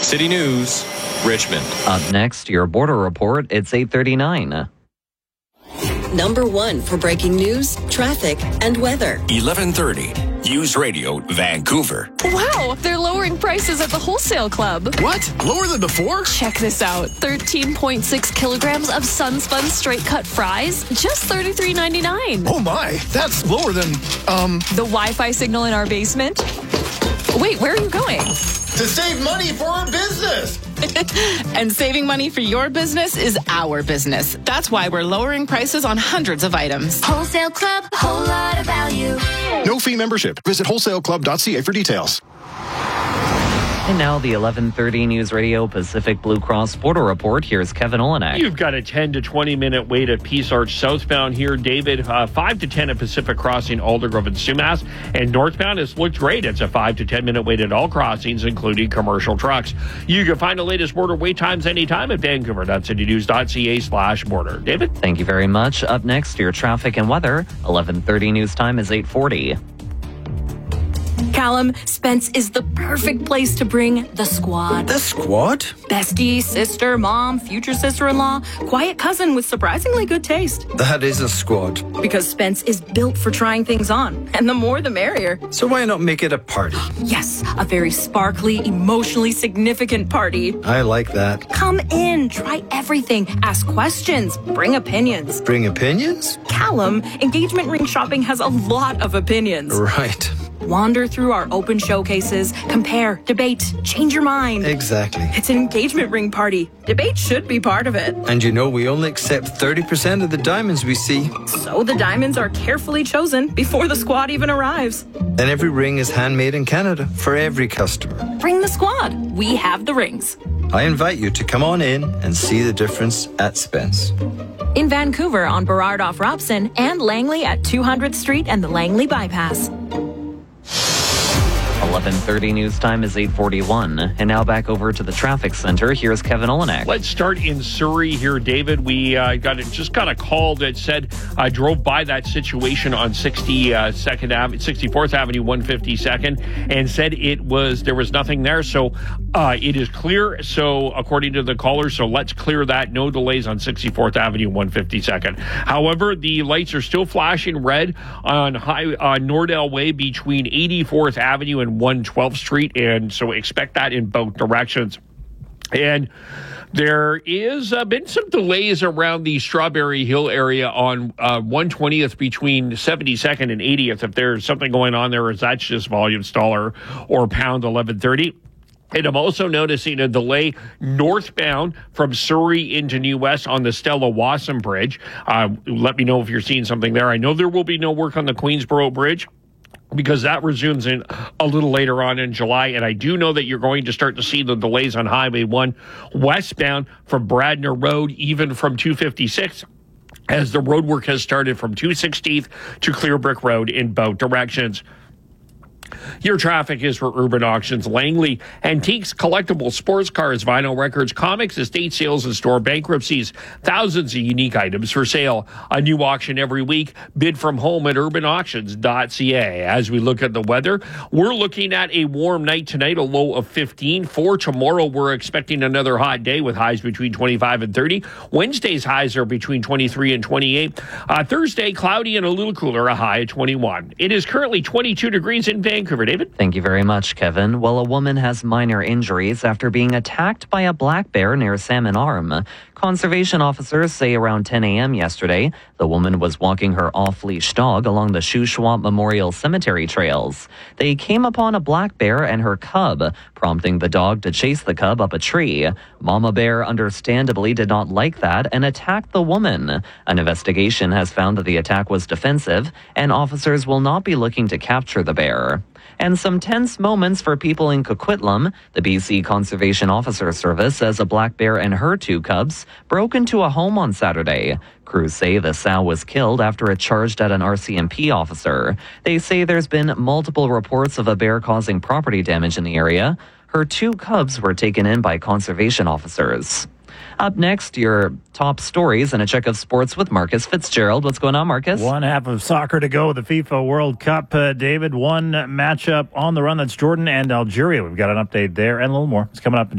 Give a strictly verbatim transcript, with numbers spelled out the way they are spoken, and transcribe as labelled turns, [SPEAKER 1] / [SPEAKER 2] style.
[SPEAKER 1] City News, Richmond.
[SPEAKER 2] Up next, your border report. It's eight thirty-nine.
[SPEAKER 3] Number one for breaking news, traffic, and weather.
[SPEAKER 4] eleven thirty. News Radio, Vancouver.
[SPEAKER 5] Wow, they're lowering prices at the Wholesale Club.
[SPEAKER 6] What? Lower than before?
[SPEAKER 5] Check this out. thirteen point six kilograms of Sunspun straight cut fries, just thirty-three ninety-nine.
[SPEAKER 6] Oh my, that's lower than, um...
[SPEAKER 5] the Wi-Fi signal in our basement? Wait, where are you going?
[SPEAKER 6] To save money for our business!
[SPEAKER 7] And saving money for your business is our business. That's why we're lowering prices on hundreds of items.
[SPEAKER 8] Wholesale Club, whole lot of value.
[SPEAKER 6] No fee membership. Visit wholesale club dot c a for details.
[SPEAKER 2] And now the eleven thirty News Radio Pacific Blue Cross Border Report. Here's Kevin Olenek.
[SPEAKER 9] You've got a ten to twenty minute wait at Peace Arch southbound here, David. Uh, five to ten at Pacific Crossing, Aldergrove and Sumas. And northbound has looked great. It's a five to ten minute wait at all crossings, including commercial trucks. You can find the latest border wait times anytime at vancouver dot city news dot c a slash border. David?
[SPEAKER 2] Thank you very much. Up next, your traffic and weather. eleven thirty news time is eight forty.
[SPEAKER 10] Callum, Spence is the perfect place to bring the squad.
[SPEAKER 11] The squad?
[SPEAKER 10] Bestie, sister, mom, future sister-in-law, quiet cousin with surprisingly good taste.
[SPEAKER 11] That is a squad.
[SPEAKER 10] Because Spence is built for trying things on, and the more the merrier.
[SPEAKER 11] So why not make it a party?
[SPEAKER 10] Yes, a very sparkly, emotionally significant party.
[SPEAKER 11] I like that.
[SPEAKER 10] Come in, try everything, ask questions, bring opinions.
[SPEAKER 11] Bring opinions?
[SPEAKER 10] Callum, engagement ring shopping has a lot of opinions.
[SPEAKER 11] Right.
[SPEAKER 10] Wander through our open showcases, compare, debate, change your mind.
[SPEAKER 11] Exactly.
[SPEAKER 10] It's an engagement ring party. Debate should be part of it.
[SPEAKER 11] And you know we only accept thirty percent of the diamonds we see.
[SPEAKER 10] So the diamonds are carefully chosen before the squad even arrives.
[SPEAKER 11] And every ring is handmade in Canada for every customer.
[SPEAKER 10] Bring the squad. We have the rings.
[SPEAKER 11] I invite you to come on in and see the difference at Spence.
[SPEAKER 10] In Vancouver on Burrard off Robson and Langley at two hundredth Street and the Langley Bypass.
[SPEAKER 2] eleven thirty news time is eight forty-one. And now back over to the traffic center. Here's Kevin Olenek.
[SPEAKER 9] Let's start in Surrey here, David. We uh, got a, just got a call that said I uh, drove by that situation on sixty-second Avenue, sixty-fourth Avenue, one hundred fifty-second, and said it was there was nothing there. So uh, it is clear. So according to the caller, so let's clear that. No delays on sixty-fourth Avenue, one hundred fifty-second. However, the lights are still flashing red on high on Nordell Way between eighty-fourth Avenue and one hundred twelfth Street, and so expect that in both directions. And there is uh, been some delays around the Strawberry Hill area on uh, one hundred twentieth between seventy-second and eightieth. If there's something going on there, is that's just volume stall or, or pound eleven thirty. And I'm also noticing a delay northbound from Surrey into New West on the Stella Wasson Bridge. Uh, let me know if you're seeing something there. I know there will be no work on the Queensboro Bridge, because that resumes in a little later on in July. And I do know that you're going to start to see the delays on Highway one westbound from Bradner Road, even from two fifty-six, as the road work has started from two sixteenth to Clearbrick Road in both directions. Your traffic is for Urban Auctions, Langley. Antiques, collectibles, sports cars, vinyl records, comics, estate sales, and store bankruptcies. Thousands of unique items for sale. A new auction every week. Bid from home at urban auctions dot c a. As we look at the weather, we're looking at a warm night tonight, a low of fifteen. For tomorrow, we're expecting another hot day with highs between twenty-five and thirty. Wednesday's highs are between twenty-three and twenty-eight. Uh, Thursday, cloudy and a little cooler, a high of twenty-one. It is currently twenty-two degrees in Vancouver. David?
[SPEAKER 2] Thank you very much, Kevin. Well, a woman has minor injuries after being attacked by a black bear near Salmon Arm. Conservation officers say around ten a.m. yesterday, the woman was walking her off-leash dog along the Shuswap Memorial Cemetery trails. They came upon a black bear and her cub, prompting the dog to chase the cub up a tree. Mama bear understandably did not like that and attacked the woman. An investigation has found that the attack was defensive, and officers will not be looking to capture the bear. And some tense moments for people in Coquitlam. The B C Conservation Officer Service says a black bear and her two cubs broke into a home on Saturday. Crews say the sow was killed after it charged at an R C M P officer. They say there's been multiple reports of a bear causing property damage in the area. Her two cubs were taken in by conservation officers. Up next, your top stories and a check of sports with Marcus Fitzgerald. What's going on, Marcus?
[SPEAKER 12] One half of soccer to go with the FIFA World Cup. Uh, David, one matchup on the run. That's Jordan and Algeria. We've got an update there and a little more. It's coming up in